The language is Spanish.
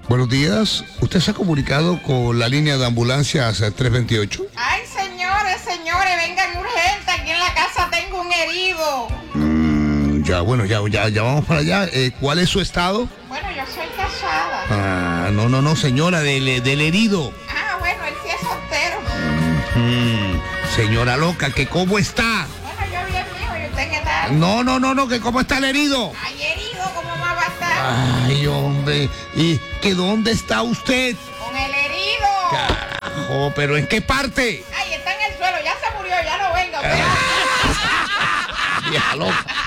Buenos días. ¿Usted se ha comunicado con la línea de ambulancias 328? Ay, señores, vengan urgente. Aquí en la casa tengo un herido. Ya vamos para allá. ¿Cuál es su estado? Bueno, yo soy casada. No, señora, del herido. Bueno, él sí es soltero. Señora loca, ¿que cómo está? Bueno, yo bien mío, ¿y usted qué tal? No, que cómo está el herido. Ay, herido, ¿cómo más va a estar? Ay, hombre, ¿y que dónde está usted? Con el herido. Carajo, ¿pero en qué parte? Ay, está en el suelo, ya se murió, ya no venga. Vieja loca.